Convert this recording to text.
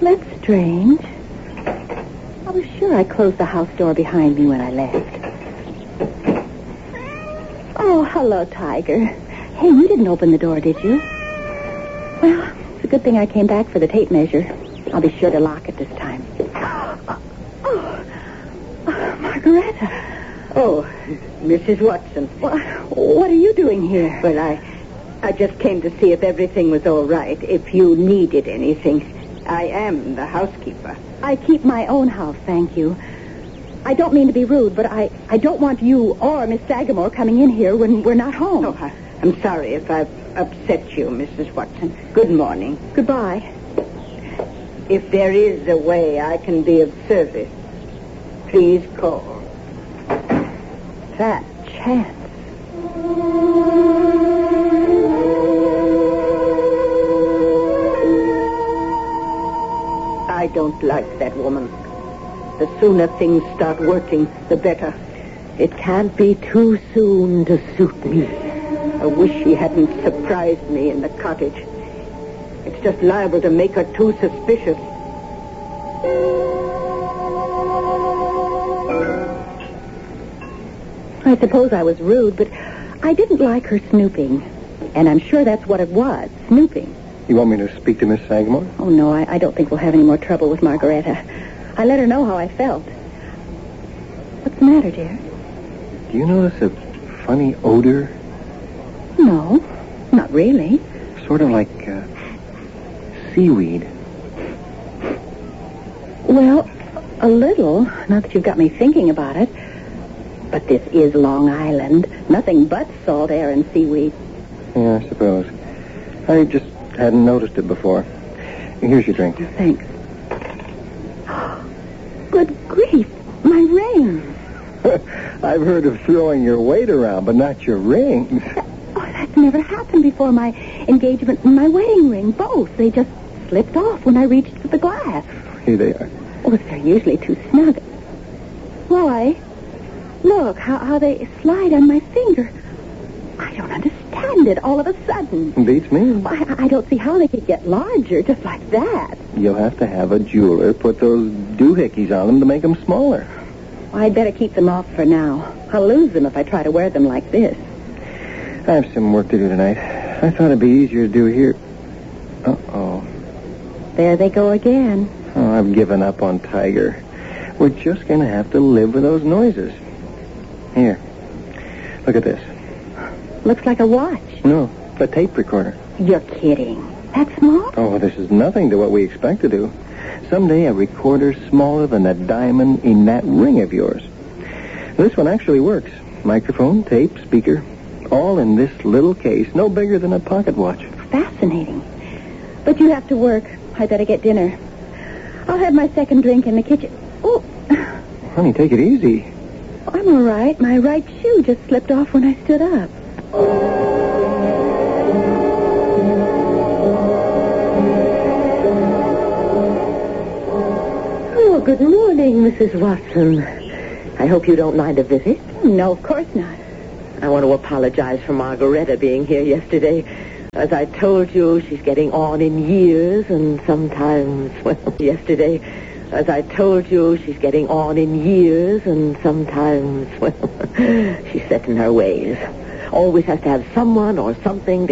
That's strange. I was sure I closed the house door behind me when I left. Oh, hello, Tiger. Hey, you didn't open the door, did you? Well, it's a good thing I came back for the tape measure. I'll be sure to lock it this time. Margaretta. Oh, Mrs. Watson. What are you doing here? Well, I just came to see if everything was all right, if you needed anything. I am the housekeeper. I keep my own house, thank you. I don't mean to be rude, but I don't want you or Miss Sagamore coming in here when we're not home. Oh, I'm sorry if I've upset you, Mrs. Watson. Good morning. Goodbye. If there is a way I can be of service, please call. That chance. I don't like that woman. The sooner things start working, the better. It can't be too soon to suit me. I wish she hadn't surprised me in the cottage. It's just liable to make her too suspicious. I suppose I was rude, but I didn't like her snooping. And I'm sure that's what it was, snooping. You want me to speak to Miss Sagamore? Oh, no, I don't think we'll have any more trouble with Margaretta. I let her know how I felt. What's the matter, dear? Do you notice a funny odor? No, not really. Sort of like seaweed. Well, a little. Not that you've got me thinking about it. But this is Long Island. Nothing but salt air and seaweed. Yeah, I suppose. I just hadn't noticed it before. Here's your drink. Thanks. Good grief, my rings. I've heard of throwing your weight around, but not your rings. That's never happened before. My engagement and my wedding ring, both. They just slipped off when I reached for the glass. Here they are. Oh, they're usually too snug. Why? Look, how they slide on my finger. I don't understand it all of a sudden. Beats me. I don't see how they could get larger just like that. You'll have to have a jeweler put those doohickeys on them to make them smaller. I'd better keep them off for now. I'll lose them if I try to wear them like this. I have some work to do tonight. I thought it'd be easier to do here. Uh-oh. There they go again. Oh, I've given up on Tiger. We're just going to have to live with those noises. Here. Look at this. Looks like a watch. No, a tape recorder. You're kidding. That small? Oh, this is nothing to what we expect to do. Someday a recorder smaller than a diamond in that ring of yours. This one actually works. Microphone, tape, speaker, all in this little case, no bigger than a pocket watch. Fascinating. But you have to work. I better get dinner. I'll have my second drink in the kitchen. Oh. Honey, take it easy. I'm all right. My right shoe just slipped off when I stood up. Oh, good morning, Mrs. Watson. I hope you don't mind a visit. No, of course not. I want to apologize for Margaretta being here yesterday. As I told you, she's getting on in years, and sometimes, well, yesterday, as I told you, she's getting on in years, and sometimes, well, she's set in her ways. Always has to have someone or something